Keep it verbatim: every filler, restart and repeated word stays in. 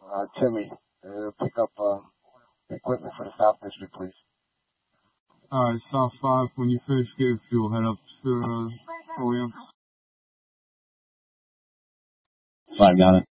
uh, Timmy, uh, pick up uh, equipment for the South District, please. Alright, South five, when you finish getting fuel, head up to uh, Williams. Five, got it.